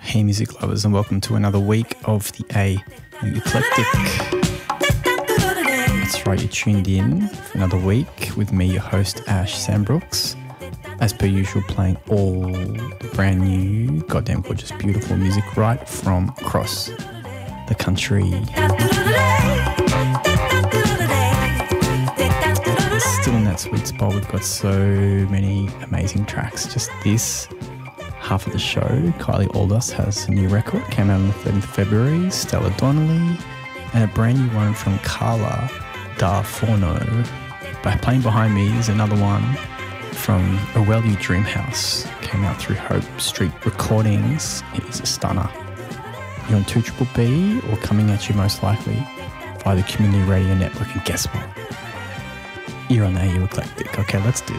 Hey music lovers, and welcome to another week of the A Eclectic. That's right, you're tuned in for another week with me, your host Ash Sandbrooks. As per usual, playing all brand new, goddamn gorgeous, beautiful music right from across the country. Still in that sweet spot, we've got so many amazing tracks. Just this half of the show, Kylie Aldous has a new record, came out on the 13th of February, Stella Donnelly, and a brand new one from Carla Da Forno. But playing behind me is another one from Orwellu Dreamhouse, came out through Hope Street Recordings. It is a stunner. You're on 2BBB or coming at you most likely via the Community Radio Network, and guess what? You're on the AU Eclectic. Okay, let's do